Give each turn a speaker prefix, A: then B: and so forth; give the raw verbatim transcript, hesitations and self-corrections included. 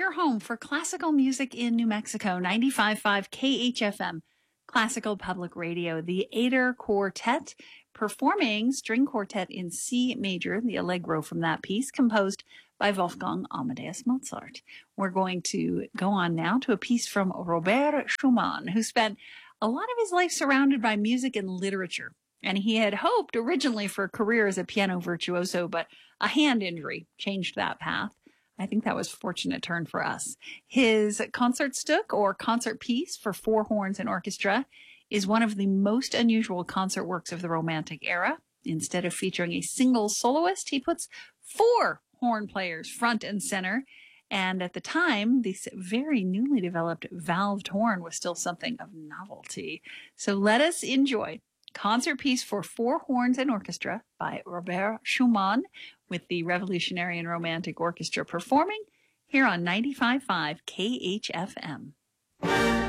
A: Your home for classical music in New Mexico, ninety-five point five K H F M, Classical Public Radio. The Ader Quartet performing String Quartet in C major, the Allegro from that piece, composed by Wolfgang Amadeus Mozart. We're going to go on now to a piece from Robert Schumann, who spent a lot of his life surrounded by music and literature. And he had hoped originally for a career as a piano virtuoso, but a hand injury changed that path. I think that was a fortunate turn for us. His Concertstück, or concert piece for four horns and orchestra, is one of the most unusual concert works of the Romantic era. Instead of featuring a single soloist, he puts four horn players front and center. And at the time, this very newly developed valved horn was still something of novelty. So let us enjoy Concert Piece for Four Horns and Orchestra by Robert Schumann, with the Revolutionary and Romantic Orchestra performing here on ninety-five point five K H F M.